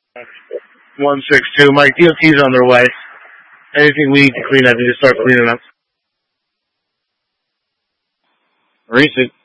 162. Mike, DOT's on their way. Anything we need to clean up, you just start cleaning up. Reese